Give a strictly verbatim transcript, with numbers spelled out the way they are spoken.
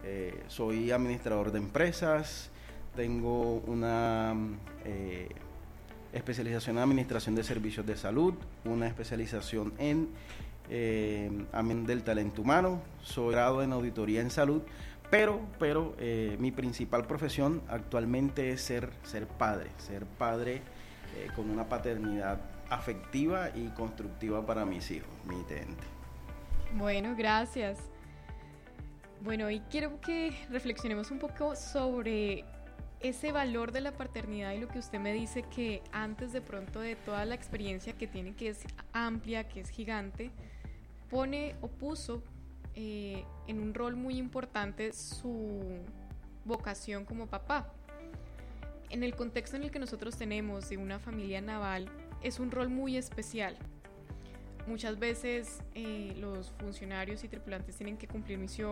Eh, soy administrador de empresas, tengo una eh, especialización en administración de servicios de salud, una especialización en eh, amén del talento humano, soy graduado en auditoría en salud, pero, pero eh, mi principal profesión actualmente es ser, ser padre, ser padre eh, con una paternidad afectiva y constructiva para mis hijos, mi teniente. Bueno, gracias. Bueno, y quiero que reflexionemos un poco sobre ese valor de la paternidad y lo que usted me dice que antes de pronto de toda la experiencia que tiene, que es amplia, que es gigante, pone o puso eh, en un rol muy importante su vocación como papá. En el contexto en el que nosotros tenemos de una familia naval, es un rol muy especial. Muchas veces eh, los funcionarios y tripulantes tienen que cumplir misiones